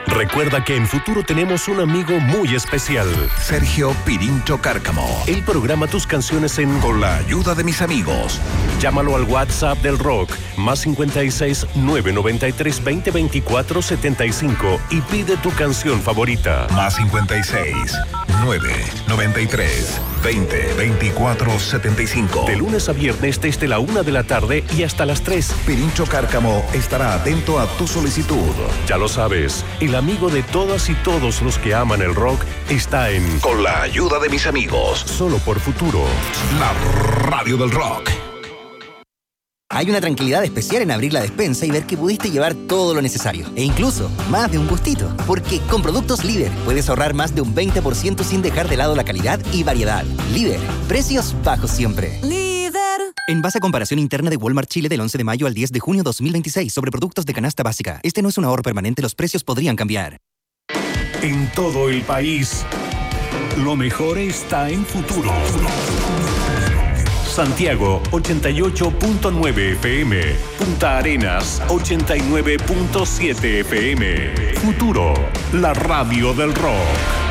Recuerda que en Futuro tenemos un amigo muy especial. Sergio Pirincho Cárcamo. Él programa tus canciones Con la ayuda de mis amigos. Llámalo al WhatsApp del rock, más 56 993 20 24 75 y pide tu canción favorita. Más 56 993 20 24 75. De lunes a viernes desde la 1 de la tarde y hasta las 3. Pirincho Cárcamo estará atento a tu solicitud. Ya lo sabes, el amigo de todas y todos los que aman el rock está en Con la ayuda de mis amigos. Solo por Futuro. La radio del rock. Hay una tranquilidad especial en abrir la despensa y ver que pudiste llevar todo lo necesario. E incluso, más de un gustito. Porque con productos Líder puedes ahorrar más de un 20% sin dejar de lado la calidad y variedad. Líder, precios bajos siempre. Líder. En base a comparación interna de Walmart Chile del 11 de mayo al 10 de junio 2026 sobre productos de canasta básica. Este no es un ahorro permanente, los precios podrían cambiar. En todo el país, lo mejor está en Futuro. Santiago 88.9 FM, Punta Arenas 89.7 FM. Futuro, la radio del rock.